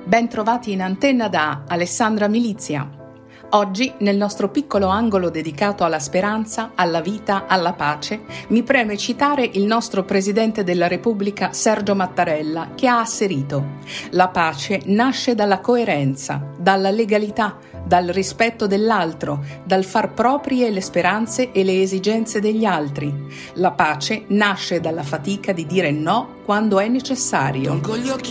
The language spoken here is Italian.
Ben trovati in antenna da Alessandra Milizia. Oggi, nel nostro piccolo angolo dedicato alla speranza, alla vita, alla pace, mi preme citare il nostro Presidente della Repubblica Sergio Mattarella, che ha asserito: la pace nasce dalla coerenza, dalla legalità, dal rispetto dell'altro, dal far proprie le speranze e le esigenze degli altri. La pace nasce dalla fatica di dire no quando è necessario.